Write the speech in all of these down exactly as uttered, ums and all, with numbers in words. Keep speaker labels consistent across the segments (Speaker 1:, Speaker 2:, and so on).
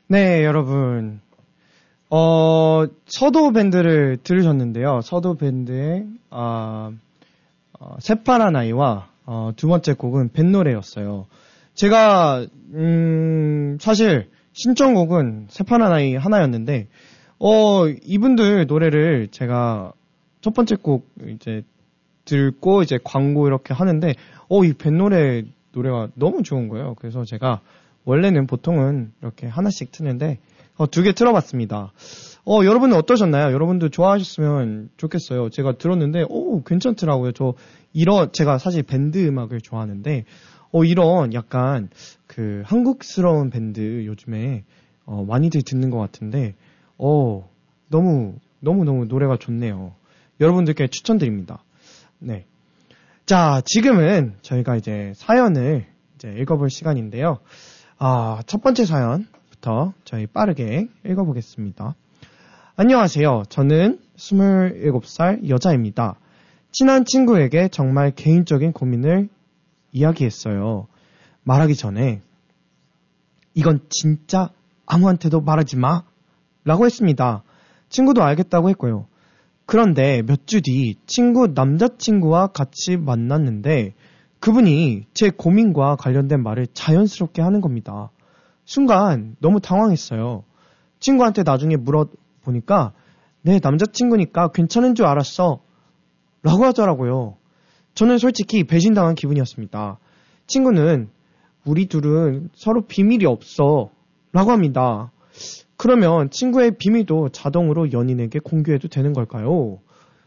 Speaker 1: 네, 여러분. 어, 서도 밴드를 들으셨는데요. 서도 밴드의, 아, 어, 새파란 아이와, 어, 두 번째 곡은 뱃노래였어요. 제가, 음, 사실, 신청곡은 새파란 아이 하나였는데, 어, 이분들 노래를 제가 첫 번째 곡 이제 듣고 이제 광고 이렇게 하는데, 어, 이 뱃노래 노래가 너무 좋은 거예요. 그래서 제가 원래는 보통은 이렇게 하나씩 트는데, 어, 두 개 틀어봤습니다. 어, 여러분은 어떠셨나요? 여러분도 좋아하셨으면 좋겠어요. 제가 들었는데, 오, 괜찮더라고요. 저, 이런, 제가 사실 밴드 음악을 좋아하는데, 어, 이런 약간, 그, 한국스러운 밴드 요즘에, 어, 많이들 듣는 것 같은데, 어, 너무, 너무너무 노래가 좋네요. 여러분들께 추천드립니다. 네. 자, 지금은 저희가 이제 사연을 이제 읽어볼 시간인데요. 아, 첫 번째 사연부터 저희 빠르게 읽어보겠습니다. 안녕하세요. 저는 스물일곱 살 여자입니다. 친한 친구에게 정말 개인적인 고민을 이야기했어요. 말하기 전에 이건 진짜 아무한테도 말하지 마 라고 했습니다. 친구도 알겠다고 했고요. 그런데 몇 주 뒤 친구 남자친구와 같이 만났는데 그분이 제 고민과 관련된 말을 자연스럽게 하는 겁니다. 순간 너무 당황했어요. 친구한테 나중에 물어보니까 내 남자친구니까 괜찮은 줄 알았어 라고 하더라고요. 저는 솔직히 배신당한 기분이었습니다. 친구는 우리 둘은 서로 비밀이 없어 라고 합니다. 그러면 친구의 비밀도 자동으로 연인에게 공개해도 되는 걸까요?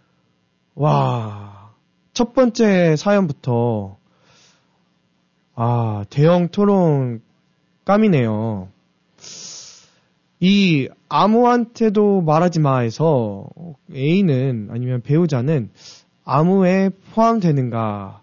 Speaker 1: 와, 첫 번째 사연부터 아, 대형 토론 깜이네요. 이 아무한테도 말하지 마에서 A는 아니면 배우자는 아무에 포함되는가?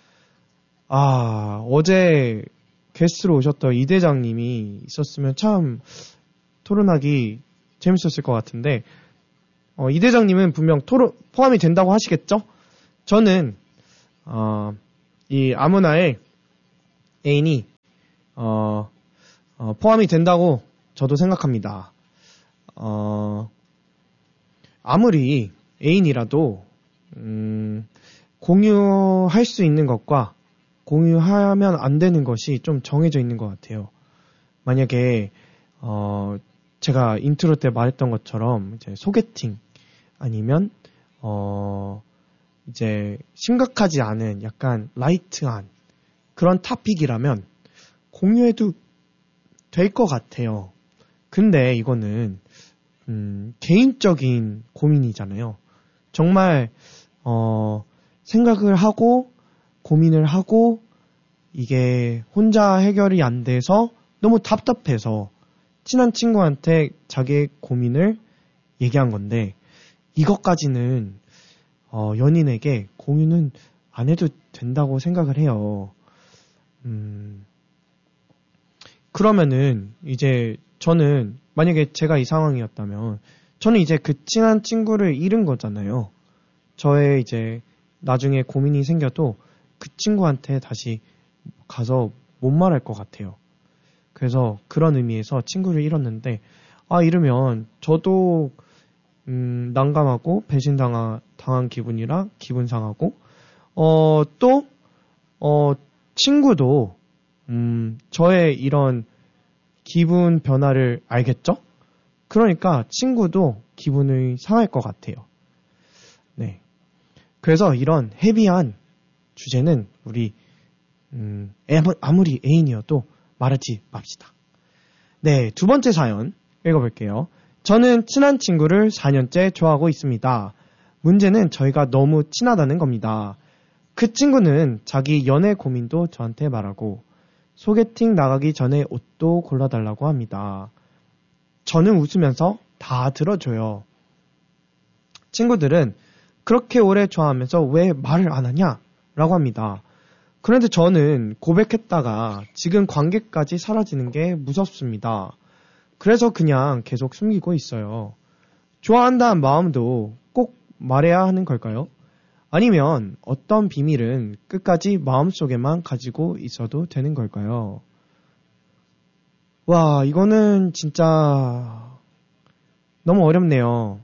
Speaker 1: 아, 어제 게스트로 오셨던 이 대장님이 있었으면 참 토론하기 재밌었을 것 같은데 어, 이 대장님은 분명 토론 포함이 된다고 하시겠죠? 저는 어, 이 아무나에 애인이 어, 어, 포함이 된다고 저도 생각합니다. 어, 아무리 애인이라도 음, 공유할 수 있는 것과 공유하면 안 되는 것이 좀 정해져 있는 것 같아요. 만약에 어, 제가 인트로 때 말했던 것처럼 이제 소개팅 아니면 어, 이제 심각하지 않은 약간 라이트한 그런 토픽이라면 공유해도 될 것 같아요. 근데 이거는 음, 개인적인 고민이잖아요. 정말 어, 생각을 하고 고민을 하고 이게 혼자 해결이 안 돼서 너무 답답해서 친한 친구한테 자기의 고민을 얘기한 건데 이것까지는 어, 연인에게 공유는 안 해도 된다고 생각을 해요. 음, 그러면은 이제 저는 만약에 제가 이 상황이었다면 저는 이제 그 친한 친구를 잃은 거잖아요. 저의 이제 나중에 고민이 생겨도 그 친구한테 다시 가서 못 말할 것 같아요. 그래서 그런 의미에서 친구를 잃었는데 아 이러면 저도 음, 난감하고 배신당한 당한 기분이라 기분 상하고 어, 또 어, 친구도 음, 저의 이런 기분 변화를 알겠죠? 그러니까 친구도 기분이 상할 것 같아요. 네. 그래서 이런 헤비한 주제는 우리 음, 아무리 애인이어도 말하지 맙시다. 네, 두 번째 사연 읽어볼게요. 저는 친한 친구를 사 년째 좋아하고 있습니다. 문제는 저희가 너무 친하다는 겁니다. 그 친구는 자기 연애 고민도 저한테 말하고 소개팅 나가기 전에 옷도 골라달라고 합니다. 저는 웃으면서 다 들어줘요. 친구들은 그렇게 오래 좋아하면서 왜 말을 안 하냐? 라고 합니다. 그런데 저는 고백했다가 지금 관계까지 사라지는 게 무섭습니다. 그래서 그냥 계속 숨기고 있어요. 좋아한다는 마음도 꼭 말해야 하는 걸까요? 아니면 어떤 비밀은 끝까지 마음속에만 가지고 있어도 되는 걸까요? 와, 이거는 진짜 너무 어렵네요.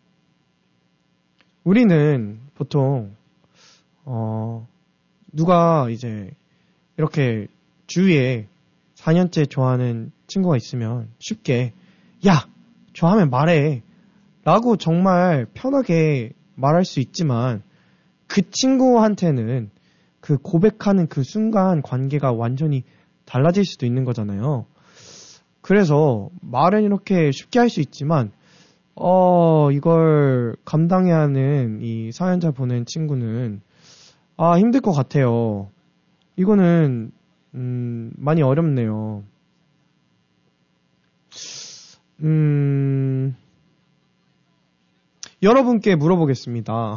Speaker 1: 우리는 보통, 어, 누가 이제 이렇게 주위에 사 년째 좋아하는 친구가 있으면 쉽게, 야! 좋아하면 말해! 라고 정말 편하게 말할 수 있지만, 그 친구한테는 그 고백하는 그 순간 관계가 완전히 달라질 수도 있는 거잖아요. 그래서 말은 이렇게 쉽게 할 수 있지만 어 이걸 감당해야 하는 이 사연자 보낸 친구는 아 힘들 것 같아요. 이거는 음 많이 어렵네요. 음 여러분께 물어보겠습니다.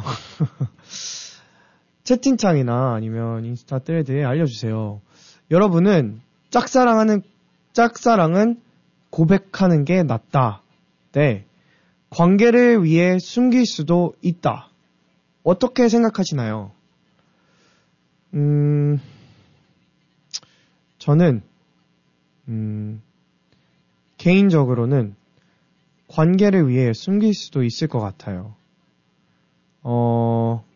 Speaker 1: 채팅창이나 아니면 인스타 thread에 알려주세요. 여러분은 짝사랑하는 짝사랑은 고백하는 게 낫다. 네. 관계를 위해 숨길 수도 있다. 어떻게 생각하시나요? 음, 저는, 음, 개인적으로는 관계를 위해 숨길 수도 있을 것 같아요. 어,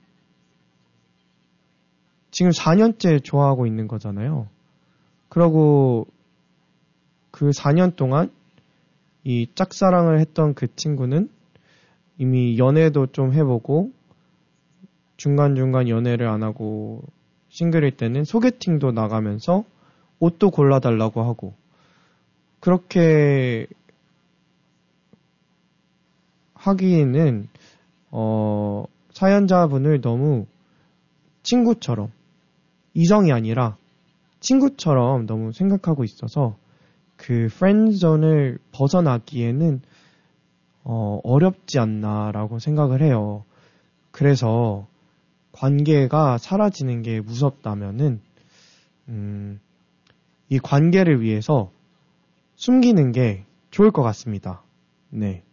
Speaker 1: 지금 사 년째 좋아하고 있는 거잖아요. 그러고 그 사 년 동안 이 짝사랑을 했던 그 친구는 이미 연애도 좀 해보고 중간중간 연애를 안 하고 싱글일 때는 소개팅도 나가면서 옷도 골라달라고 하고 그렇게 하기에는 어, 사연자분을 너무 친구처럼 이성이 아니라 친구처럼 너무 생각하고 있어서 그 프렌드존을 벗어나기에는 어, 어렵지 않나라고 생각을 해요. 그래서 관계가 사라지는 게 무섭다면은 음, 이 관계를 위해서 숨기는 게 좋을 것 같습니다. 네.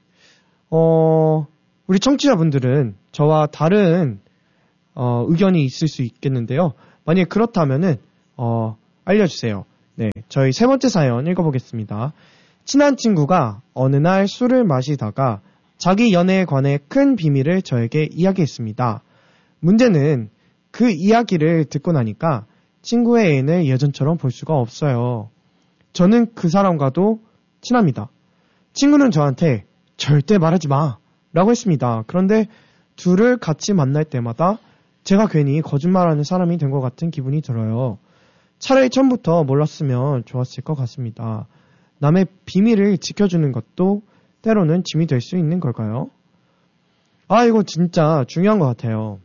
Speaker 1: 어, 우리 청취자분들은 저와 다른 어, 의견이 있을 수 있겠는데요. 만약에 그렇다면은 어, 알려주세요. 네, 저희 세 번째 사연 읽어보겠습니다. 친한 친구가 어느 날 술을 마시다가 자기 연애에 관해 큰 비밀을 저에게 이야기했습니다. 문제는 그 이야기를 듣고 나니까 친구의 애인을 예전처럼 볼 수가 없어요. 저는 그 사람과도 친합니다. 친구는 저한테 절대 말하지 마 라고 했습니다. 그런데 둘을 같이 만날 때마다 제가 괜히 거짓말하는 사람이 된 것 같은 기분이 들어요. 차라리 처음부터 몰랐으면 좋았을 것 같습니다. 남의 비밀을 지켜주는 것도 때로는 짐이 될 수 있는 걸까요? 아, 이거 진짜 중요한 것 같아요.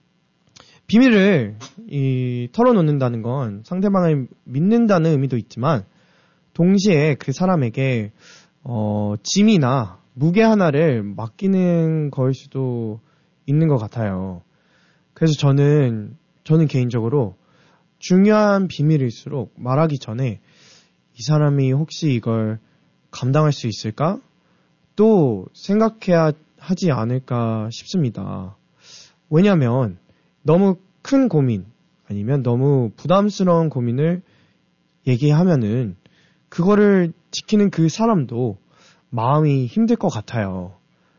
Speaker 1: 비밀을 이, 털어놓는다는 건 상대방을 믿는다는 의미도 있지만 동시에 그 사람에게 어, 짐이나 무게 하나를 맡기는 거일 수도 있는 것 같아요. 그래서 저는 저는 개인적으로 중요한 비밀일수록 말하기 전에 이 사람이 혹시 이걸 감당할 수 있을까? 또 생각해야 하지 않을까 싶습니다. 왜냐하면 너무 큰 고민 아니면 너무 부담스러운 고민을 얘기하면은 그거를 지키는 그 사람도 마음이 힘들 것 같아요.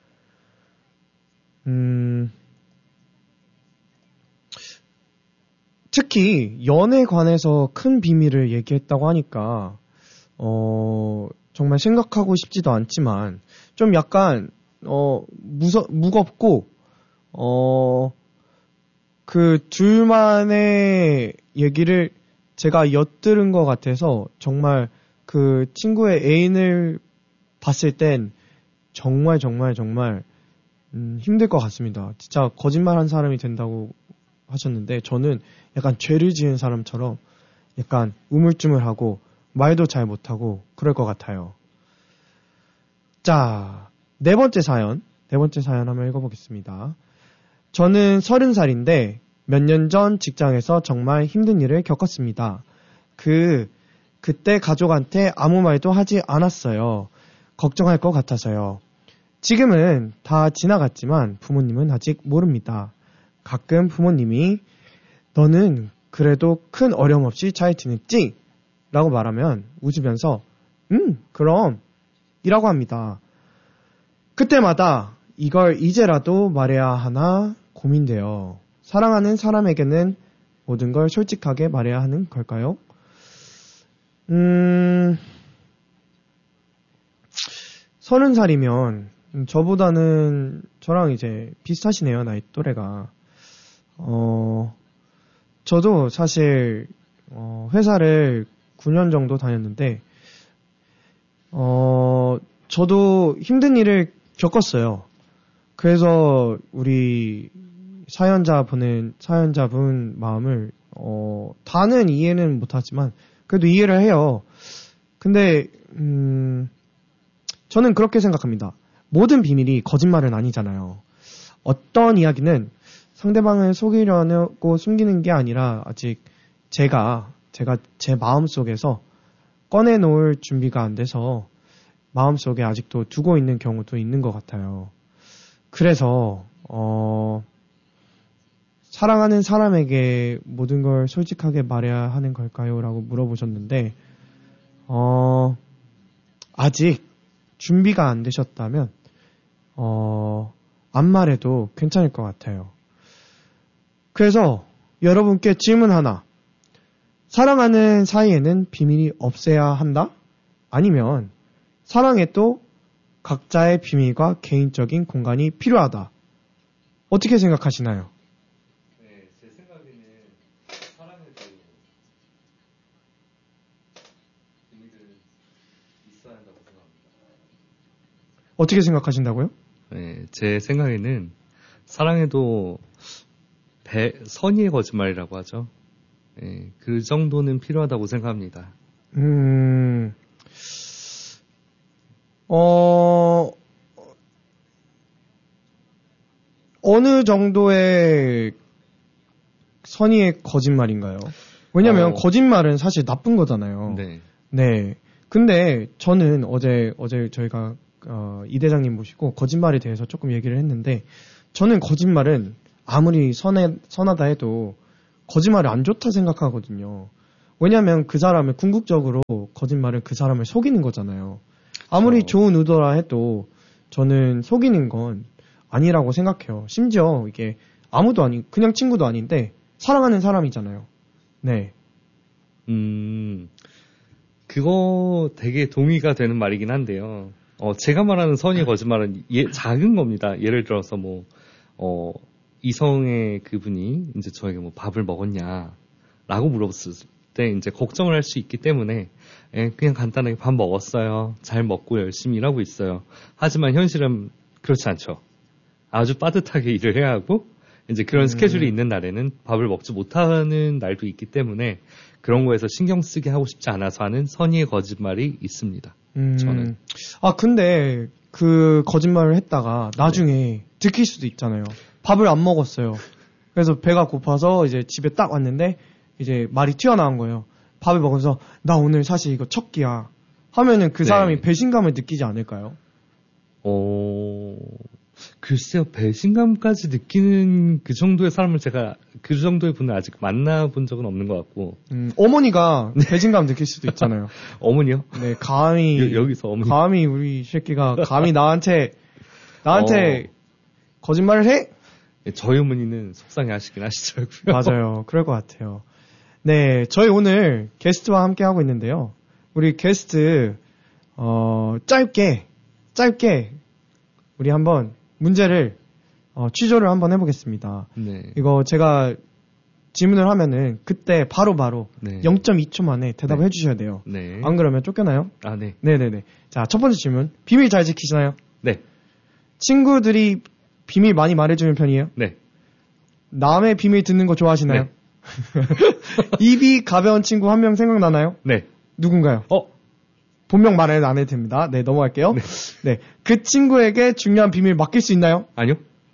Speaker 1: 음, 특히 연애에 관해서 큰 비밀을 얘기했다고 하니까 어, 정말 생각하고 싶지도 않지만 좀 약간 어, 무서, 무겁고 어, 그 둘만의 얘기를 제가 엿들은 것 같아서 정말 그 친구의 애인을 봤을 땐 정말 정말 정말 음, 힘들 것 같습니다. 진짜 거짓말한 사람이 된다고 하셨는데 저는 약간 죄를 지은 사람처럼 약간 우물쭈물하고 말도 잘 못하고 그럴 것 같아요. 자, 네 번째 사연. 네 번째 사연 한번 읽어보겠습니다. 저는 서른 살인데 몇 년 전 직장에서 정말 힘든 일을 겪었습니다. 그, 그때 가족한테 아무 말도 하지 않았어요. 걱정할 것 같아서요. 지금은 다 지나갔지만 부모님은 아직 모릅니다. 가끔 부모님이 너는 그래도 큰 어려움 없이 잘 지냈지? 라고 말하면 웃으면서 음, 그럼 이라고 합니다. 그때마다 이걸 이제라도 말해야 하나 고민돼요. 사랑하는 사람에게는 모든 걸 솔직하게 말해야 하는 걸까요? 음, 서른 살이면 저보다는 저랑 이제 비슷하시네요. 나이 또래가. 어, 저도 사실 어, 회사를 구 년 정도 다녔는데 어, 저도 힘든 일을 겪었어요. 그래서 우리 사연자분은 사연자분 마음을 어, 다는 이해는 못하지만 그래도 이해를 해요. 근데 음, 저는 그렇게 생각합니다. 모든 비밀이 거짓말은 아니잖아요. 어떤 이야기는 상대방을 속이려고 숨기는 게 아니라 아직 제가 제가 제 마음속에서 꺼내놓을 준비가 안 돼서 마음속에 아직도 두고 있는 경우도 있는 것 같아요. 그래서 어, 사랑하는 사람에게 모든 걸 솔직하게 말해야 하는 걸까요? 라고 물어보셨는데 어, 아직 준비가 안 되셨다면 어, 안 말해도 괜찮을 것 같아요. 그래서 여러분께 질문 하나. 사랑하는 사이에는 비밀이 없어야 한다? 아니면 사랑에도 각자의 비밀과 개인적인 공간이 필요하다. 어떻게 생각하시나요?
Speaker 2: 네, 제 생각에는 사랑에도 비밀은 있어야 한다고 생각합니다.
Speaker 1: 어떻게 생각하신다고요?
Speaker 2: 네, 제 생각에는 사랑에도 배, 선의의 거짓말이라고 하죠. 네, 그 정도는 필요하다고 생각합니다.
Speaker 1: 음, 어, 어느 정도의 선의의 거짓말인가요? 왜냐면
Speaker 2: 어,
Speaker 1: 거짓말은 사실 나쁜 거잖아요.
Speaker 2: 네.
Speaker 1: 네. 근데 저는 어제, 어제 저희가, 어, 이 대장님 모시고 거짓말에 대해서 조금 얘기를 했는데, 저는 거짓말은 아무리 선해, 선하다 해도 거짓말이 안 좋다 생각하거든요. 왜냐면 그 사람을 궁극적으로 거짓말은 그 사람을 속이는 거잖아요. 아무리
Speaker 2: 그렇죠.
Speaker 1: 좋은 의도라 해도 저는 속이는 건 아니라고 생각해요. 심지어 이게 아무도 아니, 그냥 친구도 아닌데 사랑하는 사람이잖아요. 네.
Speaker 2: 음, 그거 되게 동의가 되는 말이긴 한데요. 어, 제가 말하는 선의의 거짓말은 예, 작은 겁니다. 예를 들어서 뭐, 어, 이성의 그분이 이제 저에게 뭐 밥을 먹었냐, 라고 물어봤을 때 이제 걱정을 할 수 있기 때문에, 예, 그냥 간단하게 밥 먹었어요. 잘 먹고 열심히 일하고 있어요. 하지만 현실은 그렇지 않죠. 아주 빠듯하게 일을 해야 하고, 이제 그런
Speaker 1: 음.
Speaker 2: 스케줄이 있는 날에는 밥을 먹지 못하는 날도 있기 때문에 그런 거에서 신경 쓰게 하고 싶지 않아서 하는 선의의 거짓말이 있습니다.
Speaker 1: 음,
Speaker 2: 저는.
Speaker 1: 아, 근데 그 거짓말을 했다가 나중에 네. 들킬 수도 있잖아요. 밥을 안 먹었어요. 그래서 배가 고파서 이제 집에 딱 왔는데 이제 말이 튀어나온 거예요. 밥을 먹으면서 나 오늘 사실 이거 첫 끼야 하면은 그 사람이
Speaker 2: 네.
Speaker 1: 배신감을 느끼지 않을까요?
Speaker 2: 어, 글쎄요, 배신감까지 느끼는 그 정도의 사람을 제가, 그 정도의 분을 아직 만나본 적은 없는 것 같고.
Speaker 1: 음, 어머니가 배신감 느낄 수도 있잖아요.
Speaker 2: 어머니요?
Speaker 1: 네, 감히,
Speaker 2: 여, 여기서 어머니.
Speaker 1: 감히 우리 새끼가 감히 나한테, 나한테
Speaker 2: 어.
Speaker 1: 거짓말을 해?
Speaker 2: 저희 어머니는 속상해 하시긴 하시더라고요.
Speaker 1: 맞아요. 그럴 것 같아요. 네, 저희 오늘 게스트와 함께 하고 있는데요. 우리 게스트, 어, 짧게, 짧게, 우리 한번 문제를, 어, 취조를 한번 해보겠습니다.
Speaker 2: 네.
Speaker 1: 이거 제가 질문을 하면은 그때 바로바로
Speaker 2: 네.
Speaker 1: 영 점 이 초 만에 대답을
Speaker 2: 네.
Speaker 1: 해주셔야 돼요.
Speaker 2: 네.
Speaker 1: 안 그러면 쫓겨나요?
Speaker 2: 아, 네.
Speaker 1: 네네네. 자, 첫 번째 질문. 비밀 잘 지키시나요?
Speaker 2: 네.
Speaker 1: 친구들이 비밀 많이 말해주는 편이에요?
Speaker 2: 네.
Speaker 1: 남의 비밀 듣는 거 좋아하시나요?
Speaker 2: 네.
Speaker 1: 입이 가벼운 친구 한 명 생각나나요?
Speaker 2: 네.
Speaker 1: 누군가요?
Speaker 2: 어?
Speaker 1: 본명 말해도 안 해도 됩니다. 네, 넘어갈게요.
Speaker 2: 네.
Speaker 1: 네. 그 친구에게 중요한 비밀 맡길 수 있나요?
Speaker 2: 아니요.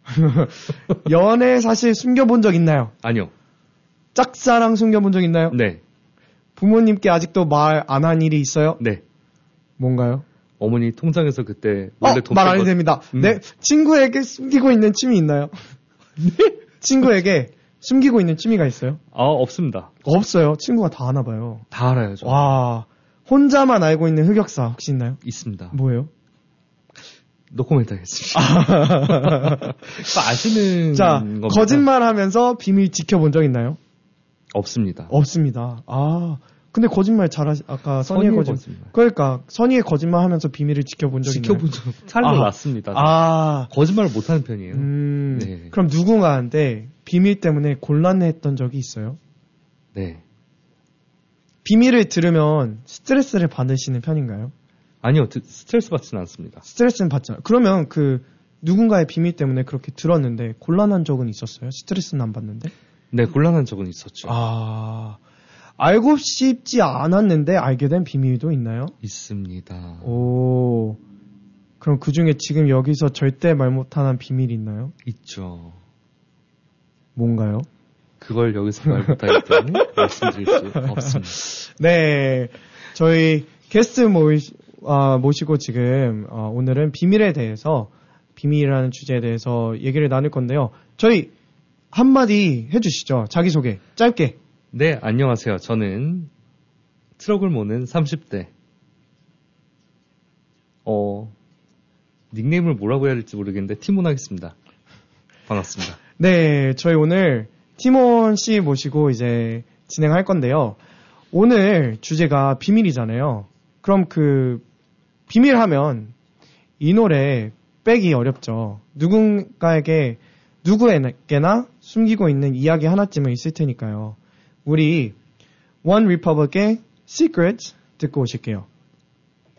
Speaker 1: 연애 사실 숨겨본 적 있나요?
Speaker 2: 아니요.
Speaker 1: 짝사랑 숨겨본 적 있나요?
Speaker 2: 네.
Speaker 1: 부모님께 아직도 말 안 한 일이 있어요?
Speaker 2: 네.
Speaker 1: 뭔가요?
Speaker 2: 어머니 통장에서 그때 원래
Speaker 1: 어,
Speaker 2: 돈
Speaker 1: 말 안
Speaker 2: 뺀
Speaker 1: 해도
Speaker 2: 거-
Speaker 1: 됩니다.
Speaker 2: 음.
Speaker 1: 네, 친구에게 숨기고 있는 취미 있나요? 네? 친구에게 숨기고 있는 취미가 있어요?
Speaker 2: 아, 없습니다.
Speaker 1: 없어요. 친구가 다 아나 봐요.
Speaker 2: 다 알아요, 저.
Speaker 1: 와, 혼자만 알고 있는 흑역사 혹시 있나요?
Speaker 2: 있습니다.
Speaker 1: 뭐예요?
Speaker 2: 노코멘트 하겠습니다. 아시는
Speaker 1: 자,
Speaker 2: 겁니다.
Speaker 1: 거짓말하면서 비밀 지켜본 적 있나요?
Speaker 2: 없습니다.
Speaker 1: 없습니다. 아, 근데 거짓말 잘하시, 아까 선의의 거짓말. 거짓말. 그러니까, 선의의 거짓말 하면서 비밀을 지켜본 적
Speaker 2: 지켜본
Speaker 1: 있나요?
Speaker 2: 적, 살도 났습니다.
Speaker 1: 아.
Speaker 2: 거짓말을 못하는 편이에요.
Speaker 1: 음, 네. 그럼 누군가한테 비밀 때문에 곤란해했던 적이 있어요?
Speaker 2: 네.
Speaker 1: 비밀을 들으면 스트레스를 받으시는 편인가요?
Speaker 2: 아니요, 스트레스 받지는 않습니다.
Speaker 1: 스트레스는 받지 않아요. 그러면 그, 누군가의 비밀 때문에 그렇게 들었는데, 곤란한 적은 있었어요? 스트레스는 안 받는데?
Speaker 2: 네, 곤란한 적은 있었죠.
Speaker 1: 아. 알고 싶지 않았는데 알게 된 비밀도 있나요?
Speaker 2: 있습니다.
Speaker 1: 오, 그럼 그 중에 지금 여기서 절대 말 못하는 비밀이 있나요?
Speaker 2: 있죠.
Speaker 1: 뭔가요?
Speaker 2: 그걸 여기서 말 못하기 때문에 말씀드릴 수 없습니다.
Speaker 1: 네, 저희 게스트 모시, 아, 모시고 지금 어, 오늘은 비밀에 대해서, 비밀이라는 주제에 대해서 얘기를 나눌 건데요. 저희 한마디 해주시죠. 자기소개 짧게.
Speaker 2: 네, 안녕하세요. 저는 트럭을 모는 삼십 대. 어, 닉네임을 뭐라고 해야 될지 모르겠는데, 티몬 하겠습니다. 반갑습니다.
Speaker 1: 네, 저희 오늘 티몬 씨 모시고 이제 진행할 건데요. 오늘 주제가 비밀이잖아요. 그럼 그, 비밀 하면 이 노래 빼기 어렵죠. 누군가에게, 누구에게나 숨기고 있는 이야기 하나쯤은 있을 테니까요. 우리 원 리퍼블릭의 Secret 듣고 오실게요.